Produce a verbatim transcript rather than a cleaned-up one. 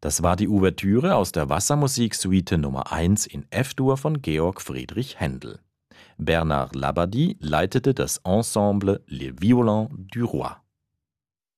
Das war die Ouvertüre aus der Wassermusik-Suite Nummer eins in F-Dur von Georg Friedrich Händel. Bernard Labadie leitete das Ensemble Les Violons du Roi.